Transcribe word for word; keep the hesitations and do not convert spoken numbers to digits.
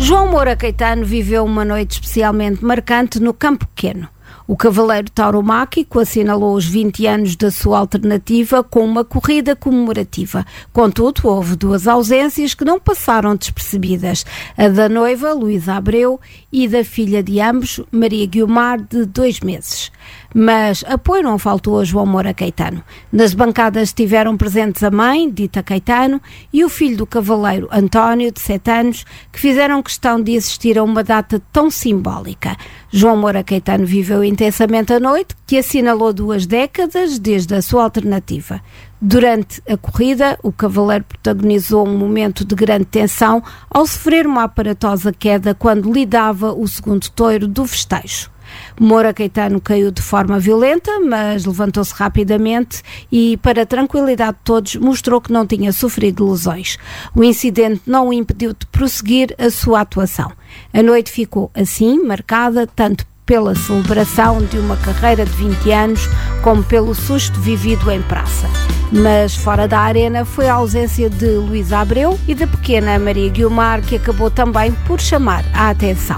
João Moura Caetano viveu uma noite especialmente marcante no Campo Pequeno. O cavaleiro tauromáquico assinalou os vinte anos da sua alternativa com uma corrida comemorativa. Contudo, houve duas ausências que não passaram despercebidas: a da noiva, Luísa Abreu, e da filha de ambos, Maria Guiomar, de dois meses. Mas apoio não faltou a João Moura Caetano. Nas bancadas estiveram presentes a mãe, Dita Caetano, e o filho do cavaleiro, António, de sete anos, que fizeram questão de assistir a uma data tão simbólica. João Moura Caetano viveu intensamente a noite, que assinalou duas décadas desde a sua alternativa. Durante a corrida, o cavaleiro protagonizou um momento de grande tensão ao sofrer uma aparatosa queda quando lidava o segundo touro do festejo. Moura Caetano caiu de forma violenta, mas levantou-se rapidamente e, para a tranquilidade de todos, mostrou que não tinha sofrido lesões. O incidente não o impediu de prosseguir a sua atuação. A noite ficou assim marcada tanto pela celebração de uma carreira de vinte anos como pelo susto vivido em praça. Mas fora da arena foi a ausência de Luísa Abreu e da pequena Maria Guiomar que acabou também por chamar a atenção.